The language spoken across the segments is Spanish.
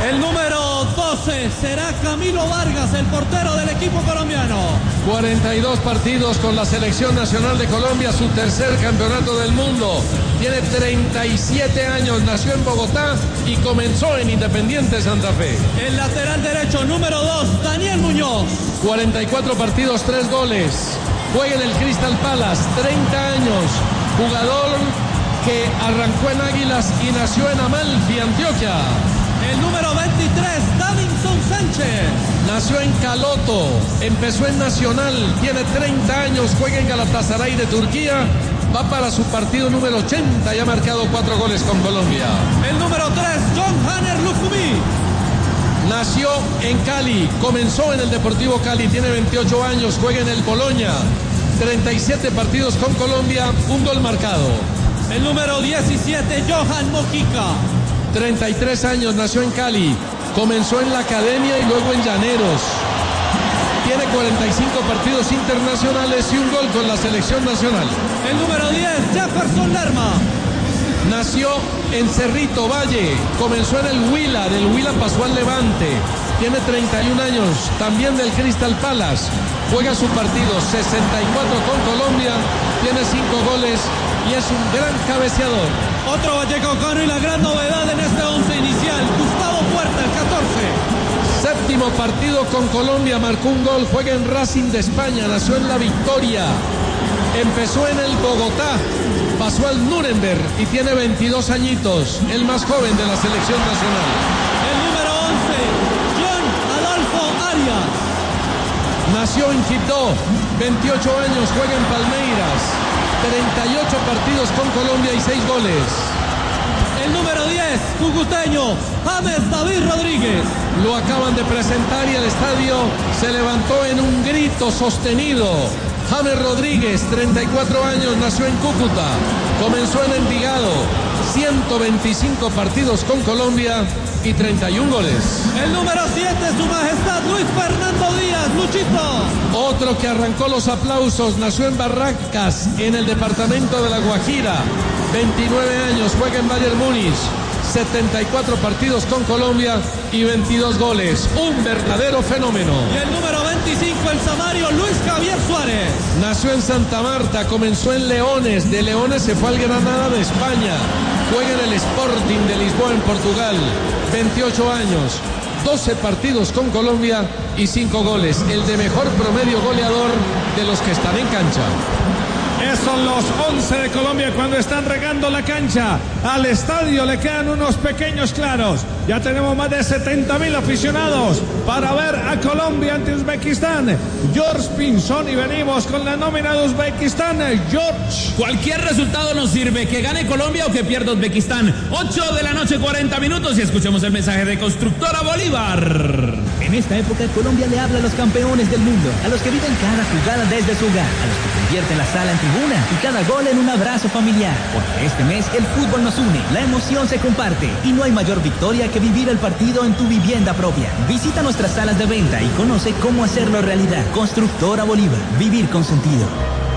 El número 12 será Camilo Vargas, el portero del equipo colombiano. 42 partidos con la selección nacional de Colombia, su tercer campeonato del mundo. Tiene 37 años, nació en Bogotá y comenzó en Independiente Santa Fe. El lateral derecho, número 2, Daniel Muñoz. 44 partidos, 3 goles. Juega en el Crystal Palace, 30 años. Jugador que arrancó en Águilas y nació en Amalfi, Antioquia. El número 23, Davinson Sánchez. Nació en Caloto, empezó en Nacional, tiene 30 años, juega en Galatasaray de Turquía, va para su partido número 80 y ha marcado 4 goles con Colombia. El número 3, John Hanner Lukumi. Nació en Cali, comenzó en el Deportivo Cali, tiene 28 años, juega en el Boloña, 37 partidos con Colombia, 1 gol marcado. El número 17, Johan Mojica. 33 años, nació en Cali, comenzó en la academia y luego en Llaneros. Tiene 45 partidos internacionales y 1 gol con la selección nacional. El número 10, Jefferson Lerma. Nació en Cerrito Valle, comenzó en el Huila, del Huila pasó al Levante. Tiene 31 años, también del Crystal Palace. Juega su partido 64 con Colombia, tiene 5 goles y es un gran cabeceador. Otro vallecaucano y la gran novedad en este 11 inicial, Gustavo Puerta, el 14. Séptimo partido con Colombia, marcó 1 gol, juega en Racing de España, nació en La Victoria, empezó en el Bogotá, pasó al Nuremberg y tiene 22 añitos, el más joven de la selección nacional. El número 11, John Adolfo Arias. Nació en Quibdó, 28 años, juega en Palmeiras, 38 partidos con Colombia y 6 goles. El número 10, cucuteño, James David Rodríguez. Lo acaban de presentar y el estadio se levantó en un grito sostenido. James Rodríguez, 34 años, nació en Cúcuta, comenzó en Envigado, 125 partidos con Colombia y 31 goles. El número 7, su majestad Luis Fernando Díaz, Luchito. Otro que arrancó los aplausos, nació en Barrancas, en el departamento de La Guajira, 29 años, juega en Bayern Múnich, 74 partidos con Colombia y 22 goles. Un verdadero fenómeno. Y el número 25, el samario Luis Javier Suárez. Nació en Santa Marta, comenzó en Leones, de Leones se fue al Granada de España, juega en el Sporting de Lisboa en Portugal, 28 años, 12 partidos con Colombia y 5 goles, el de mejor promedio goleador de los que están en cancha. Son los 11 de Colombia cuando están regando la cancha. Al estadio le quedan unos pequeños claros. Ya tenemos más de 70.000 aficionados para ver a Colombia ante Uzbekistán. George Pinzón y venimos con la nómina de Uzbekistán. George. Cualquier resultado nos sirve, que gane Colombia o que pierda Uzbekistán. 8 de la noche, 40 minutos y escuchemos el mensaje de Constructora Bolívar. En esta época Colombia le habla a los campeones del mundo, a los que viven cada jugada desde su hogar, a los que convierten la sala en tribuna y cada gol en un abrazo familiar. Porque este mes el fútbol nos une, la emoción se comparte y no hay mayor victoria que vivir el partido en tu vivienda propia. Visita nuestras salas de venta y conoce cómo hacerlo realidad. Constructora Bolívar, vivir con sentido.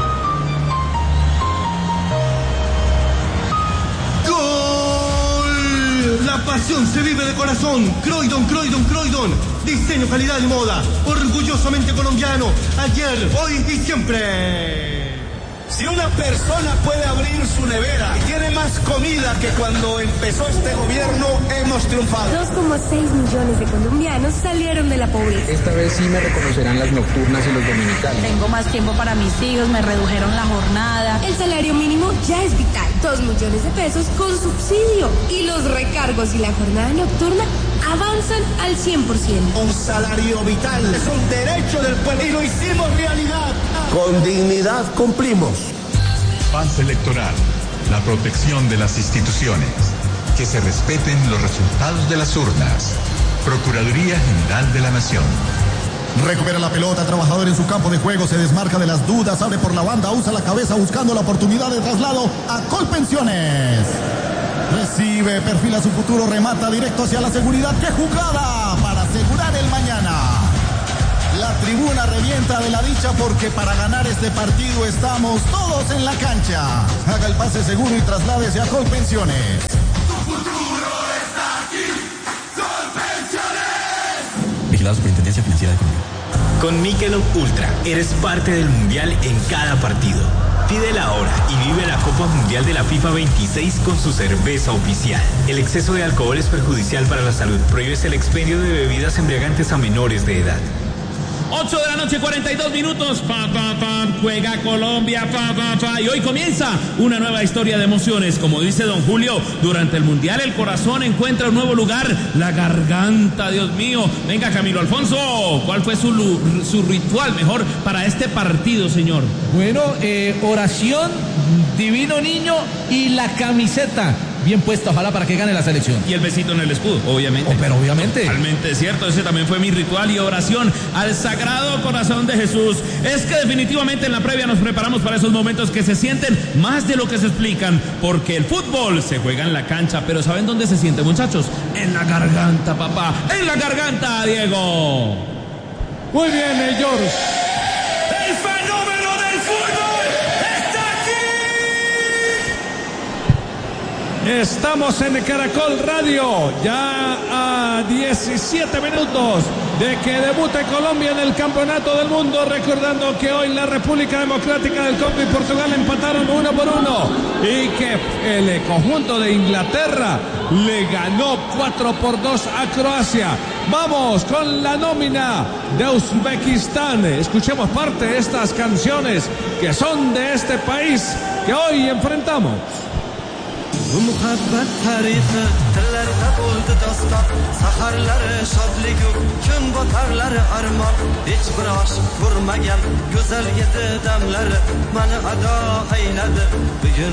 La pasión se vive de corazón. Croydon. Diseño, calidad y moda. Orgullosamente colombiano. Ayer, hoy y siempre. Si una persona puede abrir su nevera y tiene más comida que cuando empezó este gobierno, hemos triunfado. 2,6 millones de colombianos salieron de la pobreza. Esta vez sí me reconocerán las nocturnas y los dominicales. Tengo más tiempo para mis hijos, me redujeron la jornada. El salario mínimo ya es vital. 2 millones de pesos con subsidio. Y los recargos y la jornada nocturna avanzan al 100%. Un salario vital es un derecho del pueblo y lo hicimos realidad. Con dignidad cumplimos. Paz electoral, la protección de las instituciones, que se respeten los resultados de las urnas. Procuraduría General de la Nación. Recupera la pelota, trabajador en su campo de juego, se desmarca de las dudas, abre por la banda, usa la cabeza buscando la oportunidad de traslado a Colpensiones. Recibe, perfila su futuro, remata directo hacia la seguridad. ¡Qué jugada! Para asegurar el mañana. La tribuna revienta de la dicha porque para ganar este partido estamos todos en la cancha. Haga el pase seguro y trasládese a Colpensiones. Tu futuro está aquí, Colpensiones. Superintendencia Financiera de Colombia. Con Michelob Ultra eres parte del mundial en cada partido. Pídela ahora y vive la Copa Mundial de la FIFA 26 con su cerveza oficial. El exceso de alcohol es perjudicial para la salud. Prohíbes el expendio de bebidas embriagantes a menores de edad. 8 de la noche, 42 minutos. Juega Colombia. Y hoy comienza una nueva historia de emociones. Como dice don Julio, durante el Mundial el corazón encuentra un nuevo lugar. La garganta, Dios mío. Venga, Camilo Alfonso, ¿cuál fue su ritual mejor para este partido, señor? Bueno, oración, divino niño y la camiseta bien puesta, ojalá, para que gane la selección. Y el besito en el escudo, obviamente. Pero obviamente. Totalmente cierto, ese también fue mi ritual y oración al Sagrado Corazón de Jesús. Es que definitivamente en la previa nos preparamos para esos momentos que se sienten más de lo que se explican, porque el fútbol se juega en la cancha, pero ¿saben dónde se siente, muchachos? En la garganta, papá. En la garganta, Diego. Muy bien, George. El fenómeno del fútbol está aquí. Estamos en Caracol Radio, ya a 17 minutos de que debute Colombia en el Campeonato del Mundo, recordando que hoy la República Democrática del Congo y Portugal empataron 1-1 y que el conjunto de Inglaterra le ganó 4-2 a Croacia. Vamos con la nómina de Uzbekistán. Escuchemos parte de estas canciones que son de este país que hoy enfrentamos. Muhabbet tarihi dillarda bo'ldi doston saharlari shodligu kun botarlari armon hech bir oshiq ko'rmagan go'zal edi damlari mani ado ayladi bugun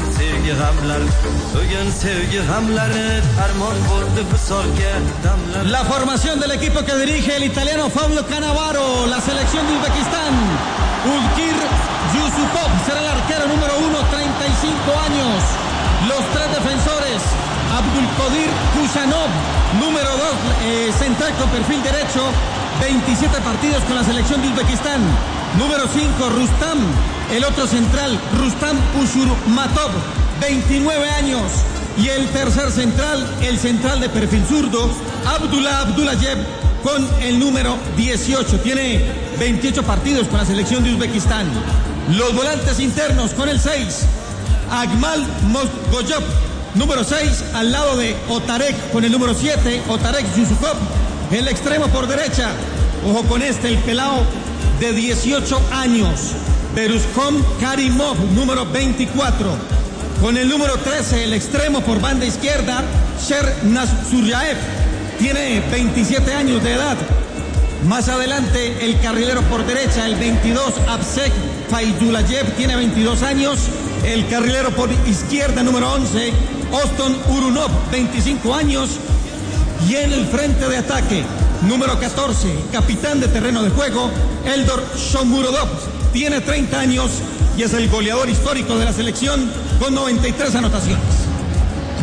sevgi g'amlari armon bo'ldi visolga damlari. La formación del equipo que dirige el italiano Fabio Cannavaro, la selección de Uzbekistán. Ulkir Yusupov será el arquero número 1, 35 años. Los tres defensores, Abdulkadir Kushanov, número 2, central con perfil derecho, 27 partidos con la selección de Uzbekistán. Número 5, Rustam, el otro central, Rustam Ushurmatov, 29 años. Y el tercer central, el central de perfil zurdo, Abdullah Abdullayev, con el número 18. Tiene 28 partidos con la selección de Uzbekistán. Los volantes internos con el 6. Agmal Mosgoyov, número 6, al lado de Otarek con el número 7, Otarek Yusupov, el extremo por derecha. Ojo con este, el pelao de 18 años, Beruzkom Karimov, número 24. Con el número 13, el extremo por banda izquierda, Sher Nasuryaev, tiene 27 años de edad. Más adelante, el carrilero por derecha, el 22, Absek Faydulayev, tiene 22 años. El carrilero por izquierda, número 11, Oston Urunov, 25 años. Y en el frente de ataque, número 14, capitán de terreno de juego, Eldor Shomurodov, tiene 30 años y es el goleador histórico de la selección con 93 anotaciones.